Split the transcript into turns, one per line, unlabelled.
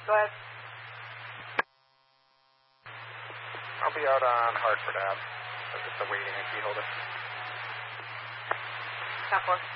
Go ahead.
I'll be out on Hartford Ave. I'm just awaiting a key holder.
10-4.